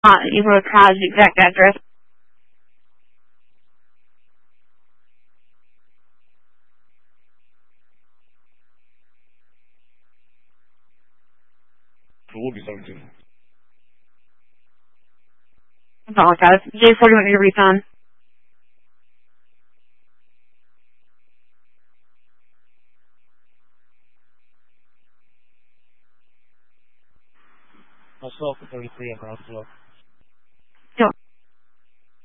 Ebro College exact address. We'll be 17. I apologize. J40 want me to refund. Myself, 33 across the floor.